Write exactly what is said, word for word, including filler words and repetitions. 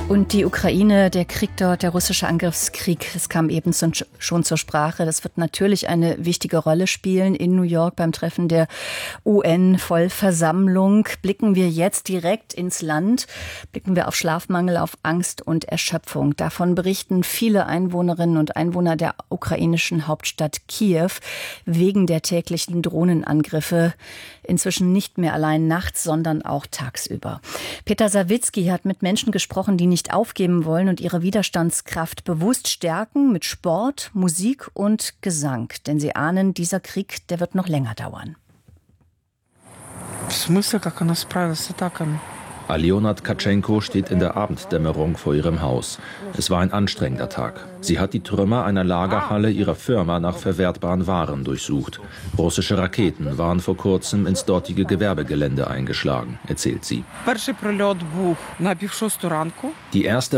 Und die Ukraine, der Krieg dort, der russische Angriffskrieg, es kam eben schon zur Sprache. Das wird natürlich eine wichtige Rolle spielen in New York beim Treffen der U N-Vollversammlung. Blicken wir jetzt direkt ins Land, blicken wir auf Schlafmangel, auf Angst und Erschöpfung. Davon berichten viele Einwohnerinnen und Einwohner der ukrainischen Hauptstadt Kiew wegen der täglichen Drohnenangriffe. Inzwischen nicht mehr allein nachts, sondern auch tagsüber. Peter Sawicki hat mit Menschen gesprochen, die nicht aufgeben wollen und ihre Widerstandskraft bewusst stärken mit Sport, Musik und Gesang. Denn sie ahnen, dieser Krieg, der wird noch länger dauern. Aljona Tkatschenko steht in der Abenddämmerung vor ihrem Haus. Es war ein anstrengender Tag. Sie hat die Trümmer einer Lagerhalle ihrer Firma nach verwertbaren Waren durchsucht. Russische Raketen waren vor kurzem ins dortige Gewerbegelände eingeschlagen, erzählt sie. Die erste